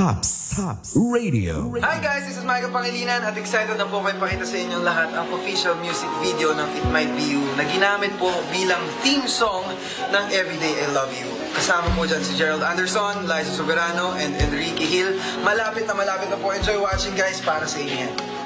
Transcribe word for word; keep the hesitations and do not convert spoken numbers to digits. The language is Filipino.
Tops, Tops Radio. Hi guys, this is Michael Pangilinan at excited na po kayo pakita sa inyong lahat ang official music video ng It Might Be You na ginamit po bilang theme song ng Everyday I Love You. Kasama po dyan si Gerald Anderson, Liza Soberano, and Enrique Hill. Malapit na malapit na po. Enjoy watching guys, para sa inyo yan.